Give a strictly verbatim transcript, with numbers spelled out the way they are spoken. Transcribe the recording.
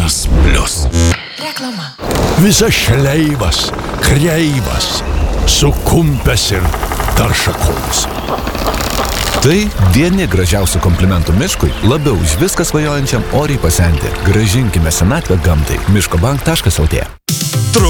Erasmus Plus. Reklama. Visas šleivas, kreivas, sukumpęs ir taršakolis. Tai vieni gražiausių komplimentų miškui, labiau už viską svajojančiam oriai pasenti. Grąžinkime senatvę gamtai. miškobank taškas lt